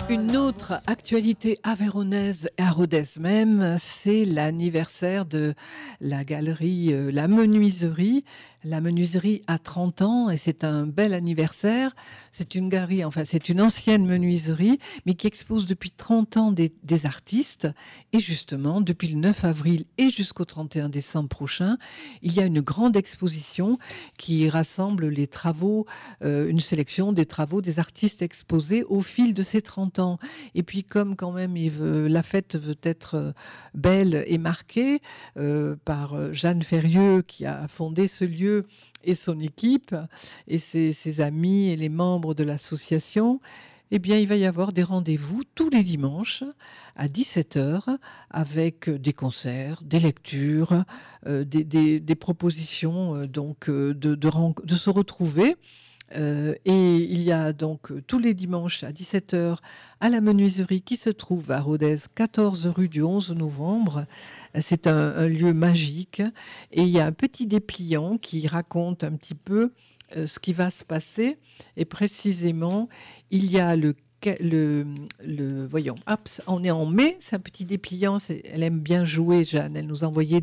Une autre actualité aveyronnaise et à Rodez même, c'est l'anniversaire de la galerie La Menuiserie. La Menuiserie a 30 ans et c'est un bel anniversaire. C'est une galerie, enfin c'est une ancienne menuiserie, mais qui expose depuis 30 ans des artistes. Et justement, depuis le 9 avril et jusqu'au 31 décembre prochain, il y a une grande exposition qui rassemble les travaux, une sélection des travaux des artistes exposés au fil de ces 30 ans. Et puis comme quand même la fête veut être belle et marquée par Jeanne Ferrieux qui a fondé ce lieu et son équipe et ses amis et les membres de l'association, eh bien, il va y avoir des rendez-vous tous les dimanches à 17h avec des concerts, des lectures, des propositions de se retrouver. Et il y a donc tous les dimanches à 17h à la menuiserie qui se trouve à Rodez, 14 rue du 11 novembre. C'est un lieu magique et il y a un petit dépliant qui raconte un petit peu ce qui va se passer. Et précisément, il y a voyons, hop, on est en mai, c'est un petit dépliant, elle aime bien jouer, Jeanne, elle nous a envoyé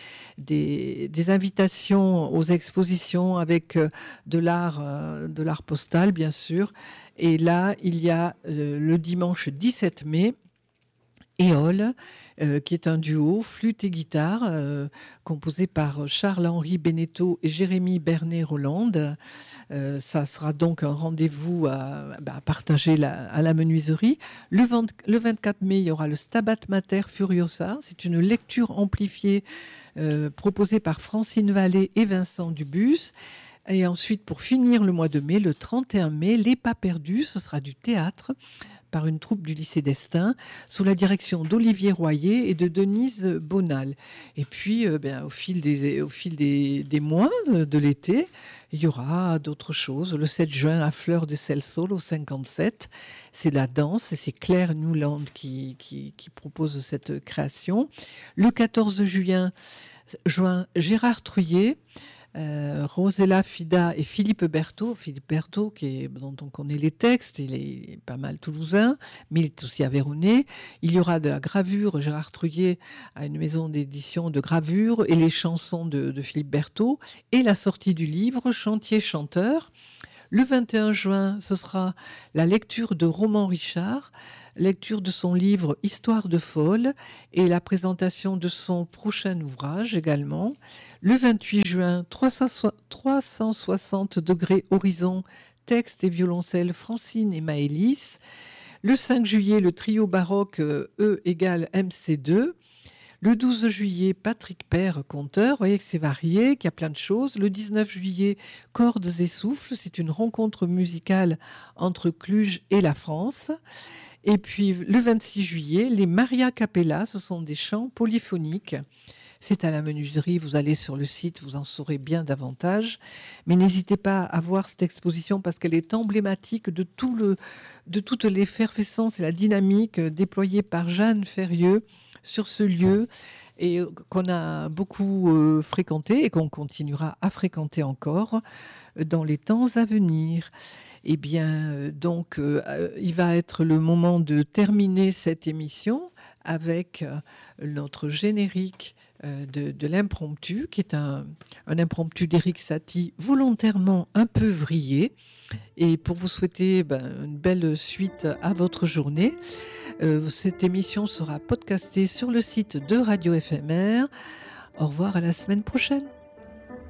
des invitations aux expositions avec de l'art postal, bien sûr. Et là, il y a le dimanche 17 mai, Éole, qui est un duo flûte et guitare composé par Charles-Henri Beneteau et Jérémy Bernet-Rolande. Ça sera donc un rendez-vous à partager à la menuiserie. Le 24 mai, il y aura le Stabat Mater Furiosa. C'est une lecture amplifiée proposée par Francine Vallée et Vincent Dubus. Et ensuite, pour finir le mois de mai, le 31 mai, Les Pas Perdus, ce sera du théâtre par une troupe du lycée d'Estaing, sous la direction d'Olivier Royer et de Denise Bonal. Et puis, au fil des mois de l'été, il y aura d'autres choses. Le 7 juin, à Fleur de Celsol, au 57, c'est la danse, et c'est Claire Newland qui propose cette création. Le 14 juin, Gérard Truyet, Rosella Fida et Philippe Berthaud, dont on connaît les textes, il est pas mal toulousain, mais il est aussi aveyronnais. Il y aura de la gravure, Gérard Truyet a une maison d'édition de gravure, et les chansons de Philippe Berthaud, et la sortie du livre Chantier chanteur. Le 21 juin, ce sera la lecture de Roman Richard, lecture de son livre Histoire de folle et la présentation de son prochain ouvrage également. Le 28 juin, 360 degrés horizon, texte et violoncelle Francine et Maëlys. Le 5 juillet, le trio baroque E égale MC2. Le 12 juillet, Patrick Père, conteur. Vous voyez que c'est varié, qu'il y a plein de choses. Le 19 juillet, Cordes et souffles. C'est une rencontre musicale entre Cluj et la France. Et puis le 26 juillet, les Maria Capella. Ce sont des chants polyphoniques. C'est à la menuiserie. Vous allez sur le site, vous en saurez bien davantage. Mais n'hésitez pas à voir cette exposition parce qu'elle est emblématique de toute l'effervescence et la dynamique déployée par Jeanne Ferrieux sur ce lieu et qu'on a beaucoup fréquenté et qu'on continuera à fréquenter encore dans les temps à venir. Eh bien, donc, il va être le moment de terminer cette émission avec notre générique de l'impromptu, qui est un impromptu d'Éric Satie volontairement un peu vrillé. Et pour vous souhaiter une belle suite à votre journée, cette émission sera podcastée sur le site de Radio FMR. Au revoir, à la semaine prochaine.